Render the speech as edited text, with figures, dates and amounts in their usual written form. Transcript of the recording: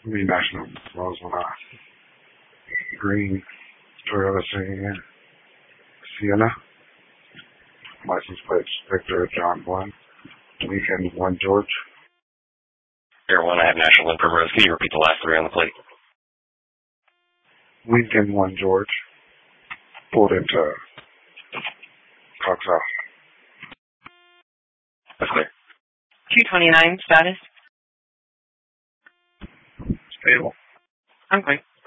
Lee National Roswell. Green Toyota Sienna. License plates Victor John 1. Lincoln 1 George. Air 1, I have National Wind Primrose. Can you repeat the last three on the plate? Lincoln 1 George. Pulled into Cox South. That's clear. 229 status. Stable. Okay.